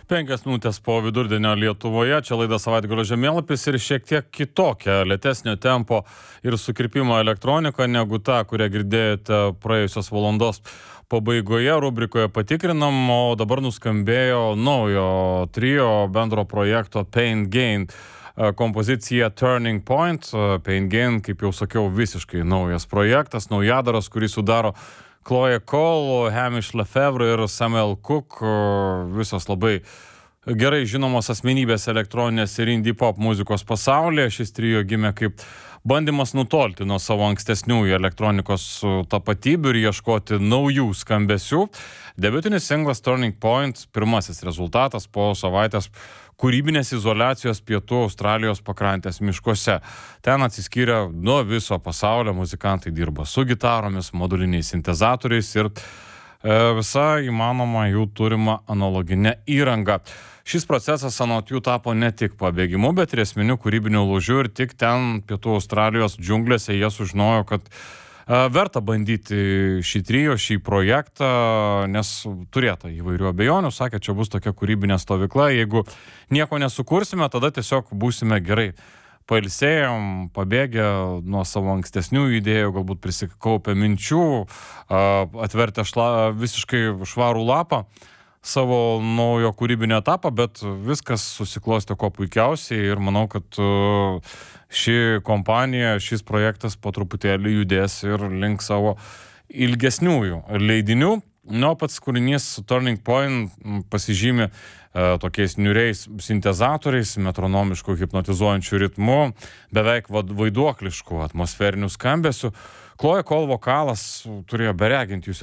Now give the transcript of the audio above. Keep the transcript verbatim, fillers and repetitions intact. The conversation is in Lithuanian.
Penkias minutės po vidurdienio Lietuvoje, čia laida Savaitgalio žemėlapis ir šiek tiek kitokia, lėtesnio tempo ir sukirpimo elektronika negu ta, kurią girdėjote praėjusios valandos pabaigoje, rubrikoje patikrinam, o dabar nuskambėjo naujo trio bendro projekto Pain Gain kompozicija Turning Point. Pain Gain, kaip jau sakiau, visiškai naujas projektas, naujadaras, kurį sudaro Chloe Cole, Hamish Lefevre ir Samuel Cook, visos labai gerai žinomos asmenybės elektroninės ir indie pop muzikos pasaulyje. Šis trio gimė kaip bandymas nutolti nuo savo ankstesniųjų elektronikos tapatybių ir ieškoti naujų skambesių. Debiutinis singlas Turning Point, pirmasis rezultatas po savaitės kūrybinės izoliacijos pietų Australijos pakrantės miškuose. Ten atsiskyrę nuo viso pasaulio muzikantai dirba su gitaromis, moduliniais sintezatoriais ir e, visa įmanoma jų turima analoginė įranga. Šis procesas anot jų tapo ne tik pabėgimu, bet ir esminiu kūrybiniu lūžiu ir tik ten pietų Australijos džiunglėse jie sužinojo, kad verta bandyti šį trio, šį projektą, nes turėta įvairių abejonių, sakė, čia bus tokia kūrybinė stovykla, jeigu nieko nesukursime, tada tiesiog būsime gerai pailsėjom, pabėgę nuo savo ankstesnių idėjų, galbūt prisikaupę minčių, atvertę šla, visiškai švarų lapą savo naujo kūrybinio etapą, bet viskas susiklostė kuo puikiausiai ir manau, kad ši kompanija, šis projektas po truputėlį judės ir link savo ilgesniųjų leidinių. Nu, pats kūrinys Turning Point pasižymi e, tokiais niūriais sintezatoriais, metronomiškų hipnotizuojančių ritmų, beveik vaiduokliškų atmosferinių skambesių. Chloe Cole vokalas turėjo bereginti jūs